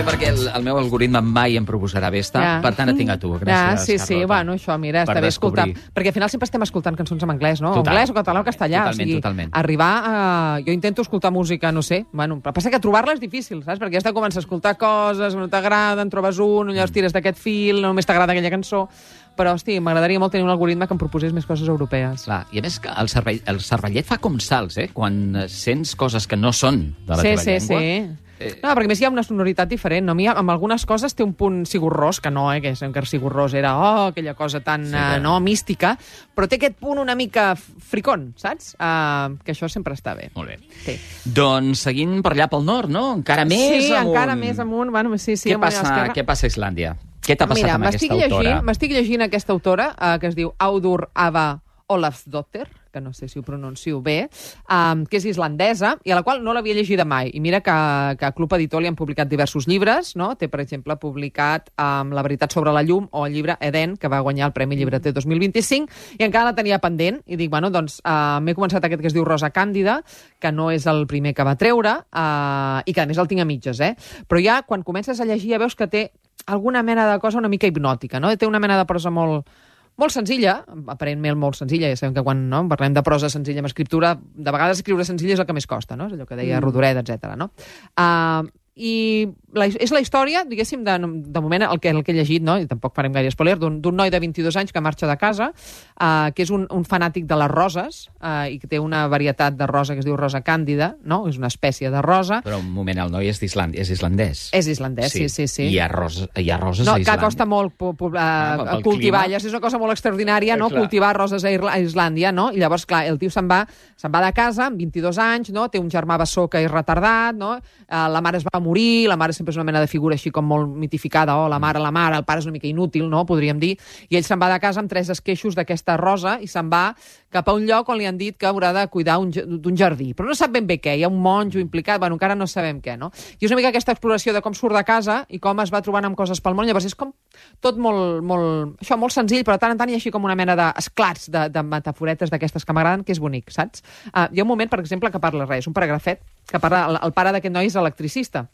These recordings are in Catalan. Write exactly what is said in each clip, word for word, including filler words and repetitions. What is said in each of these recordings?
bé, perquè el, el meu algoritme mai em proposarà Vesta, ja. Per tant et tinc a tu. Gràcies, ja, sí, Carlota. sí, bueno, això, mira, està bé escoltar. Perquè al final sempre estem escoltant cançons en anglès, no? Total. Anglès o català o castellà. Totalment, o sigui, totalment. Arribar a... Jo intento escoltar música, no sé, bueno, però passa que trobar-la és difícil, saps? Perquè has de començar a escoltar coses, no t'agraden, trobes un, llavors tires d'aquest fil, no només t'agrada aquella cançó. Però, hosti, m'agradaria molt tenir un algoritme que em proposés més coses europees. Clar, i a més, el, cervell, el cervellet fa com salts, eh? Quan sents coses que no són de la sí, teva sí, llengua. Sí, sí. No, perquè a més hi ha una sonoritat diferent. No? Amb algunes coses té un punt sigurrós, que no, eh? Que que sigurrós era, oh, aquella cosa tan sí, uh, no, mística, però té aquest punt una mica fricón, saps? Uh, que això sempre està bé. Molt bé. Sí. Doncs seguint per allà pel nord, no? Encara més sí, amunt. Sí, encara més amunt. Bueno, sí, sí, què, passa, què passa a Islàndia? Què t'ha passat Mira, amb aquesta autora? Mira, m'estic llegint aquesta autora, uh, que es diu Audur Ava Olafsdóttir, que no sé si ho pronuncio bé, um, que és islandesa, i a la qual no l'havia llegida mai. I mira que, que a Club Editor li han publicat diversos llibres, no? Té, per exemple, publicat um, La veritat sobre la llum, o el llibre Eden, que va guanyar el Premi Llibreter dos mil vint-i-cinc, i encara la tenia pendent, i dic, bueno, doncs uh, m'he començat aquest que es diu Rosa Càndida, que no és el primer que va treure, uh, i que a més el tinc a mitges, eh? Però ja, quan comences a llegir, ja veus que té alguna mena de cosa una mica hipnòtica, no? Té una mena de prosa molt, molt senzilla, aparentment molt senzilla, ja sabem que quan no, parlem de prosa senzilla amb escriptura, de vegades escriure senzilla és el que més costa, no? És allò que deia mm. Rodoreda, etcètera, no? Uh, I la, és la història, diguéssim, de, de moment el que, el que he llegit, no? I tampoc farem gaire spoiler, d'un noi de vint-i-dos anys que marxa de casa, uh, que és un, un fanàtic de les roses, uh, i que té una varietat de rosa que es diu rosa càndida, no? És una espècie de rosa. Però un moment, el noi és, és islandès. És islandès, sí, sí, sí. Hi ha, ros, hi ha roses no, a Islàndia. Que costa molt uh, uh, cultivar, ja és una cosa molt extraordinària, no? Cultivar roses a, a Islàndia, no? I llavors, clar, el tio se'n va, se'n va de casa amb vint-i-dos anys, no? Té un germà bessó que és retardat, no? Uh, la mare es va morir, la mare sempre és una mena de figura així com molt mitificada, oh, la mare, la mare, el pare és una mica inútil, no? Podríem dir, i ell se'n va de casa amb tres esqueixos d'aquesta rosa i se'n va cap a un lloc on li han dit que haurà de cuidar d'un jardí, però no sap ben bé què, hi ha un monjo implicat, bueno, encara no sabem què, no? I és una mica aquesta exploració de com surt de casa i com es va trobant amb coses pel món, llavors és com tot molt, molt, això, molt senzill, però tant en tant hi ha així com una mena d'esclats de, de metaforetes d'aquestes que m'agraden, que és bonic, saps? Uh, hi ha un moment, per exemple, que parla res, un paragrafet, que parla, el, el pare d'aquest noi és electricista.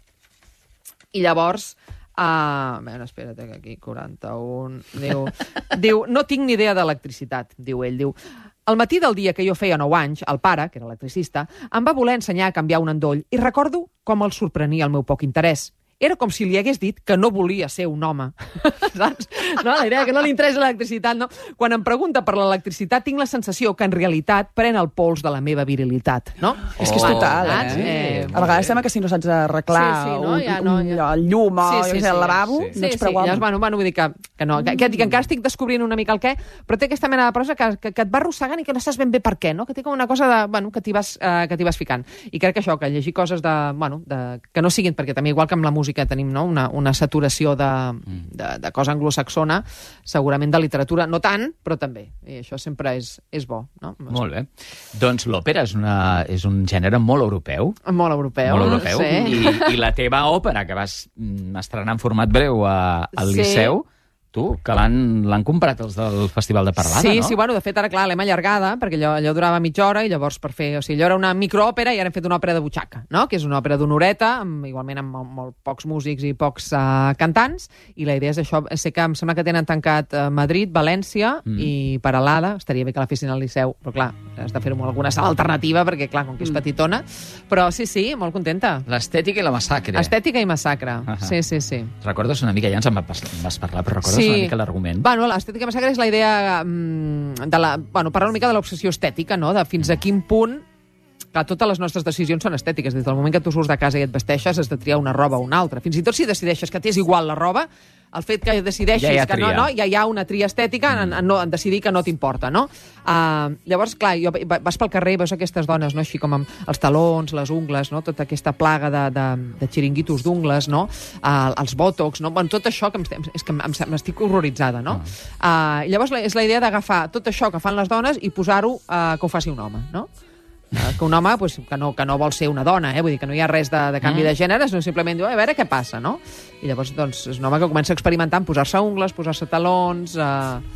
I llavors, uh, bueno, espera't, que aquí, quaranta-un, diu, diu, no tinc ni idea d'electricitat, diu ell, diu, al matí del dia que jo feia nou anys, el pare, que era electricista, em va voler ensenyar a canviar un endoll i recordo com el sorprenia el meu poc interès. Era com si li hagués dit que no volia ser un home. Saps? No? La idea que no li interessa l'electricitat, no? Quan em pregunta per l'electricitat, tinc la sensació que en realitat pren el pols de la meva virilitat, no? Oh, és que és total, eh? Sí, eh a vegades sembla que si no saps arreglar sí, sí, no? un, ja no, ja... un llum o sí, sí, sí, el lavabo, sí, sí. no ets prou home. Sí, bueno, bueno, vull dir que, que no, que, que, que encara estic descobrint una mica el què, però té aquesta mena de prosa que, que, que et va arrossegant i que no saps ben bé per què, no? Que té com una cosa de, bueno, que t'hi vas, uh, que t'hi vas ficant. I crec que això, que llegir coses de, bueno, de, que no siguin, perquè també igual que amb la música tenim, no? una, una saturació de, de, de cosa anglosaxona, segurament de literatura, no tant, però també. I això sempre és, és bo. No? Molt bé. Doncs l'òpera és, una, és un gènere molt europeu. Molt europeu. Molt europeu. Sí. I, I la teva òpera, que vas estrenar en format breu a, al sí. Liceu, tu, que l'han comprat els del Festival de Parlada, sí, no? Sí, bueno, de fet, ara, clar, l'hem allargada, perquè allò, allò durava mitja hora, i llavors per fer... O sigui, allò era una microòpera i ara hem fet una òpera de butxaca, no? Que és una òpera d'una horeta, amb, igualment amb molt, molt pocs músics i pocs uh, cantants, i la idea és això. Sé que em sembla que tenen tancat uh, Madrid, València mm. i Peralada. Estaria bé que la fessin al Liceu, però clar, has de fer-ho amb alguna sala alternativa, perquè clar, com que és petitona. Però sí, sí, molt contenta. L'estètica i la massacre. Estètica i massacre, uh -huh. sí, sí, sí. Recordes una mica, ja ens en vas parlar, però recordes sí. una mica l'argument? Bueno, l'estètica i massacre és la idea um, de la... Bueno, parlar una mica de l'obsessió estètica, no? De fins a quin punt... Clar, totes les nostres decisions són estètiques. Des del moment que tu surts de casa i et vesteixes, has de triar una roba o una altra. Fins i tot si decideixes que t'és igual la roba, el fet que decideixis ja que no, no, ja hi ha una tria estètica en, en, en decidir que no t'importa, no? Uh, llavors, clar, jo, vas pel carrer i veus aquestes dones, no? Així com amb els talons, les ungles, no? Tota aquesta plaga de, de, de xiringuitos d'ungles, no? Uh, els bòtox, no? Bueno, tot això que em, és que m'estic horroritzada, no? Uh, llavors és la idea d'agafar tot això que fan les dones i posar-ho uh, que ho faci un home, no? Que un home pues, que, no, que no vol ser una dona, eh? Vull dir que no hi ha res de, de canvi mm. de gènere, sinó simplement diu, a veure què passa, no? I llavors doncs, és un home que comença a experimentar en posar-se ungles, posar-se talons, eh,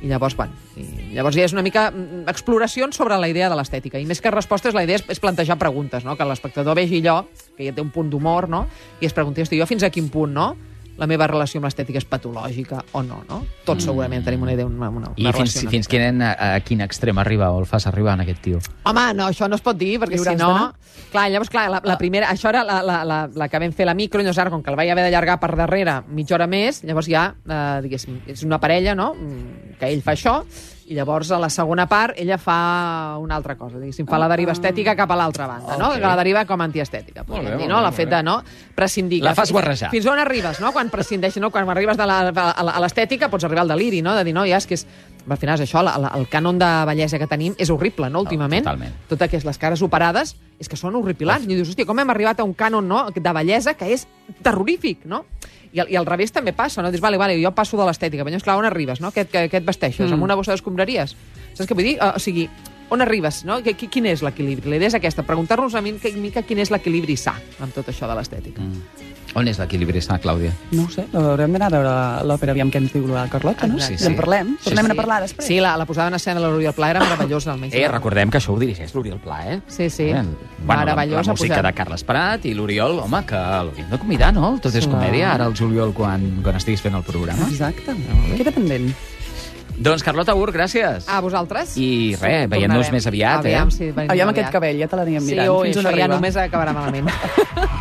I llavors, bueno, i llavors ja és una mica exploracions sobre la idea de l'estètica. I més que respostes, la idea és, és plantejar preguntes, no? Que l'espectador vegi allò, que ja té un punt d'humor, no? I es pregunti, hosti, jo fins a quin punt, no? La meva relació amb l'estètica és patològica o no, no? Tots mm. segurament tenim una idea, una, una, una I fins, relació. I fins quin, a, a quin extrem arriba o el fas arribar en aquest tio? Home, no, això no es pot dir, perquè si no... Clar, llavors, clar, la, la primera... Això era la, la, la, la que vam fer la micro, llavors ara, com que el vaig haver d'allargar per darrere mitja hora més, llavors ja, eh, diguéssim, és una parella, no?, que ell fa això, i llavors a la segona part ella fa una altra cosa, diguéssim, fa la deriva estètica cap a l'altra banda, no? Okay. La deriva com a antiestètica, podríem dir, no? La fet de, no? Prescindir. La fas guarrejar. Fins on arribes, no? Quan prescindeixes, no? Quan arribes de la, a l'estètica pots arribar al deliri, no? De dir, no, ja és que és... Al final és això, la, la, el cànon de bellesa que tenim és horrible, no, últimament? No, totalment. Tot aquestes, les cares operades, és que són horripilants. I dius, hòstia, com hem arribat a un cànon, no?, de bellesa que és terrorífic, no? I al, i al revés també passa, no? Dius, vale, vale, jo passo de l'estètica, però llavors, clar, on arribes, no? Què, què, què et vesteixes? Mm. Amb una bossa d'escombraries? Saps què vull dir? O sigui, on arribes, no? Quin és l'equilibri? La idea és aquesta, preguntar-nos a mica quin és l'equilibri sa amb tot això de l'estètica. Mm. On és l'equilibri sa, Clàudia? No ho sé, haurem d'anar a veure l'òpera, aviam què ens diu la Carlota, no? Sí, sí. I en parlem, sí, tornem sí. a parlar després. Sí, la, la posada en escena de l'Oriol Pla era meravellosa, almenys. Eh, recordem que això ho dirigeix l'Oriol Pla, eh? Sí, sí, eh? Bueno, meravellosa. La, la música de Carles Prat i l'Oriol, home, que l'hauríem de convidar, no? Tot és comèdia, ara el juliol, quan, quan estiguis fent el programa. Exacte, queda pendent. Doncs, Carlota Ur, gràcies. A vosaltres. I res, veiem-nos més aviat, Aviam, eh? Si Aviam aquest cabell, ja te l'aníem mirant. Sí, ui, això ja només acabarà malament.